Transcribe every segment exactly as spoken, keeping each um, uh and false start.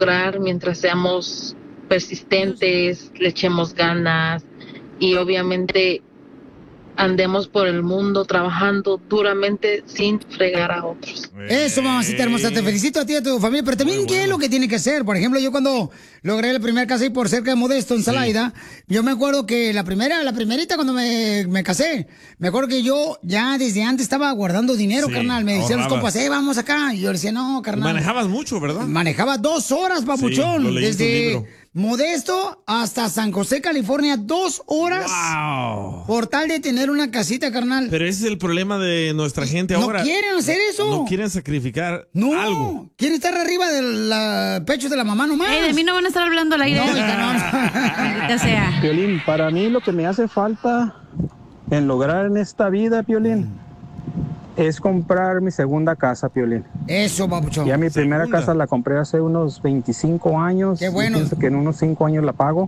lograr mientras seamos persistentes, le echemos ganas y obviamente andemos por el mundo trabajando duramente sin fregar a otros. Eso, mamacita hermosa, te felicito a ti y a tu familia, pero también, ¿qué es lo que tiene que hacer? Por ejemplo, yo cuando logré la primera casa ahí por cerca de Modesto, en Salaida, sí. Yo me acuerdo que la primera, la primerita cuando me, me casé, me acuerdo que yo ya desde antes estaba guardando dinero, sí, carnal. Me decían los compas, eh, vamos acá. Y yo le decía, no, carnal. Manejabas mucho, ¿verdad? Manejaba dos horas, papuchón. Sí, desde Modesto hasta San José, California, dos horas. Wow. Por tal de tener una casita, carnal. Pero ese es el problema de nuestra gente ahora. No quieren hacer eso. No quieren sacrificar no, algo. Quieren estar arriba del pecho de la mamá nomás. Hey, de mí no van a estar hablando al aire. No, hija, no. Ya sea. Piolín, para mí lo que me hace falta en lograr en esta vida, Piolín, es comprar mi segunda casa, Piolín. Eso, papuchón. Ya mi Segunda. primera casa la compré hace unos veinticinco años. Qué bueno. Pienso que en unos cinco años la pago.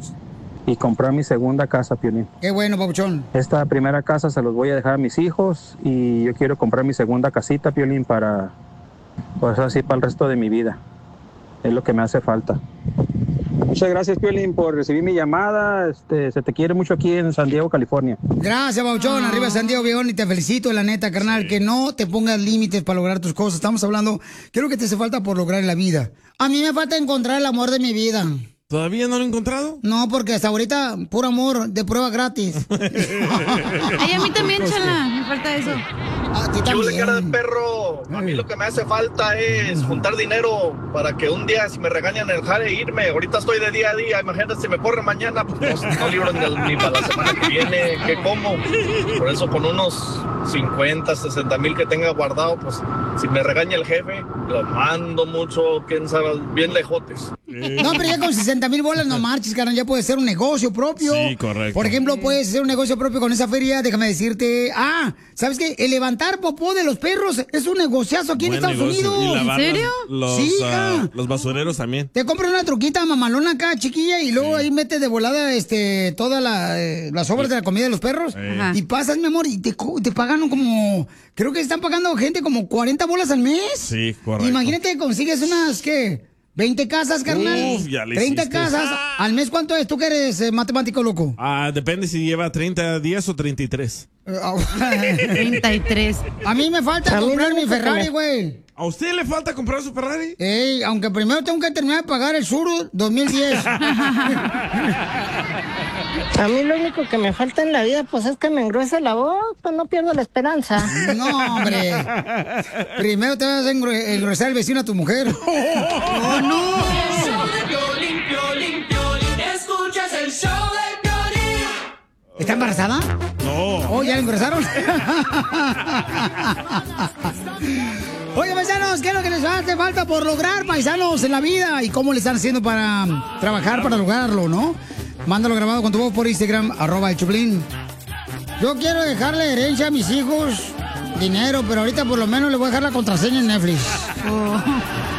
Y comprar mi segunda casa, Piolín. Qué bueno, papuchón. Esta primera casa se los voy a dejar a mis hijos y yo quiero comprar mi segunda casita, Piolín, para, pues así, para el resto de mi vida. Es lo que me hace falta. Muchas gracias, Piolín, por recibir mi llamada. Este, se te quiere mucho aquí en San Diego, California. Gracias, Bauchón. Ah. Arriba San Diego, Viejón, y te felicito, la neta, carnal. Sí. Que no te pongas límites para lograr tus cosas. Estamos hablando, ¿qué es lo que te hace falta por lograr en la vida? A mí me falta encontrar el amor de mi vida. ¿Todavía no lo he encontrado? No, porque hasta ahorita, puro amor, de prueba gratis. Ay, a mí también, chala, me falta eso. A ti Chule, también. cara de perro. A mí lo que me hace falta es juntar dinero para que un día, si me regañan el jale, irme. Ahorita estoy de día a día. Imagínate, si me corre mañana, pues no, no libro ni, ni para la semana que viene. ¿Qué como? Por eso, con unos cincuenta, sesenta mil que tenga guardado, pues si me regaña el jefe, lo mando mucho, quién sabe, bien lejotes. No, pero ya con sesenta mil bolas no marches, carnal, ya puede ser un negocio propio. Sí, correcto. Por ejemplo, puedes hacer un negocio propio con esa feria, déjame decirte. Ah, ¿sabes qué? El levantar popó de los perros es un negociazo aquí Buen en Estados negocio. Unidos. ¿En serio? Los, sí, uh, los basureros también. Te compras una truquita mamalona acá, chiquilla, y luego sí. ahí metes de volada este, todas la, eh, las obras sí. de la comida de los perros. Sí. Y pasas, mi amor, y te, te pagan como... Creo que están pagando gente como cuarenta bolas al mes. Sí, correcto. Imagínate que consigues unas, ¿qué? veinte casas, carnal. Uf, ya le treinta hiciste. casas. Ah. ¿Al mes cuánto es? ¿Tú que eres eh, matemático, loco? Ah, depende si lleva treinta días o treinta y tres. treinta y tres. A mí me falta comprar mi Ferrari, güey. ¿A usted le falta comprar su Ferrari? Ey, aunque primero tengo que terminar de pagar el Suru dos mil diez. A mí lo único que me falta en la vida, pues es que me engruese la voz, pues no pierdo la esperanza. No, hombre. Primero te vas a engrosar el vecino a tu mujer. ¡Oh, no! El show de Piolín, Piolín, Piolín. Escuchas el show de Piolín. ¿Está embarazada? No. ¿Oh, ya la engrosaron? Oye, paisanos, ¿qué es lo que les hace falta por lograr, paisanos, en la vida? ¿Y cómo le están haciendo para trabajar, para lograrlo, no? Mándalo grabado con tu voz por Instagram, arroba el Choplin. Yo quiero dejarle herencia a mis hijos, dinero, pero ahorita por lo menos le voy a dejar la contraseña en Netflix. Oh.